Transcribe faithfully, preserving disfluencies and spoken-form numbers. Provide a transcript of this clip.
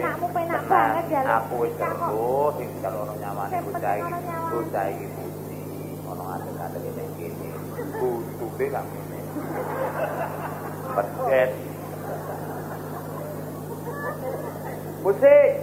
anakmu penak banget ya. Aku wis terus sing calon nyamane bocah iki. Bocah iki putih. Ono adek-adek ning kene. Kutube kang ngene. Pedet. Musik.